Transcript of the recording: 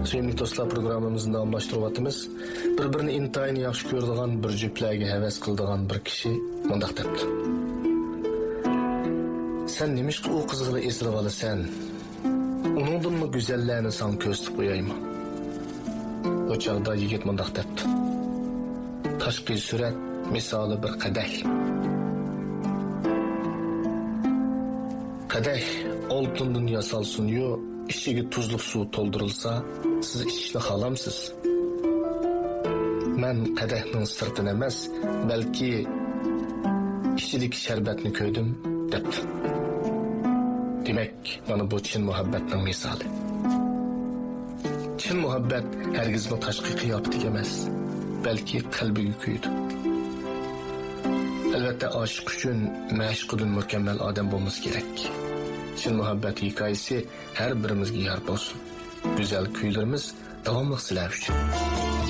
Sevimli dostlar, programımızın davamlaştırıvatımız. Bir-birini intayini yaxşı gördiğin, bir cüplerge heves kıldığın bir kişi mundaq depti. Sen nemişki o kızılı esirip sen? Onundan mı güzellerini san köstüp koyayım? O çağda yigit mundaq depti. Taşqi surat misali bir kadeh. Kadeh oltundan yasalsın yo, içigi tuzluk su toldurulsa, siz içishni xohlamsiz. Men kadehning sirtini emas, balki ichidagi sharbatni ko'rdim, debdi. Demak, mana bu chin muhabbatning misoli. Chin muhabbat hargizmi tashqi qiyofatiga emas, balki qalbiga kuydi. Albatta aşık uchun mashqudun mukammal odam bo'lmasi kerak. Chin muhabbat hikoyasi har birimizga yor bo'lsin. Go'zal kuylarimiz davomli sizlar uchun.